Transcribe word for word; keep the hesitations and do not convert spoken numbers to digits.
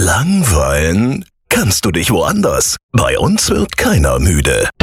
Langweilen kannst du dich woanders. Bei uns wird keiner müde.